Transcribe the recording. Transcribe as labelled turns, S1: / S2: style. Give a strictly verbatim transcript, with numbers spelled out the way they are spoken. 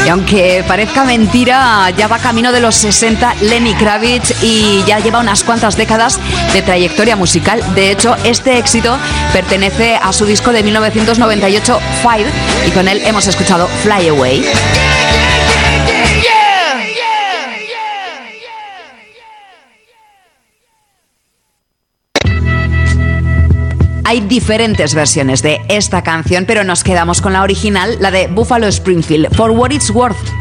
S1: Y aunque parezca mentira, ya va camino de los sesenta Lenny Kravitz y ya lleva unas cuantas décadas de trayectoria musical. De hecho, este éxito pertenece a su disco de mil novecientos noventa y ocho, Five, y con él hemos escuchado Fly Away. Hay diferentes versiones de esta canción, pero nos quedamos con la original, la de Buffalo Springfield, For What It's Worth.